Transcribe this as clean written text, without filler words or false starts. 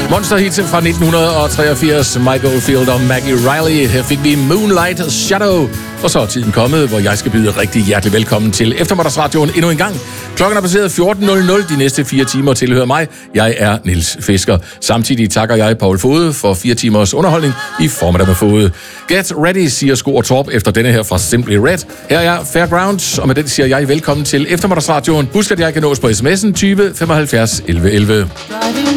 Monsterhit fra 1983, Michael Oldfield og Maggie Riley. Her fik vi Moonlight Shadow. Og så er tiden kommet, hvor jeg skal byde rigtig hjertelig velkommen til Eftermiddagsradioen endnu en gang. Klokken er passeret 14.00. De næste 4 timer tilhører mig. Jeg er Niels Fisker. Samtidig takker jeg Paul Fode for 4 timers underholdning i formiddag med Fode. Get ready, siger Sko og Torp efter denne her fra Simply Red. Her er Fairgrounds, og med den siger jeg velkommen til Eftermiddagsradioen. Husk, at jeg kan nås på sms'en 20 75 11 11.